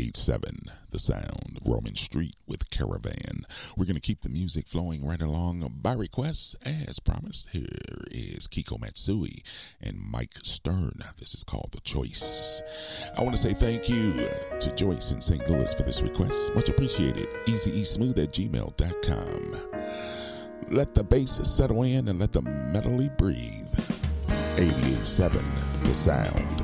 88.7 The Sound, Roman Street with Caravan. We're going to keep the music flowing right along by request as promised. Here is Kiko Matsui and Mike Stern. This is called The Choice. I want to say thank you to Joyce in St. Louis for this request. Much appreciated. easyeasmooth@gmail.com. Let the bass settle in and let the melody breathe. 88.7 The Sound.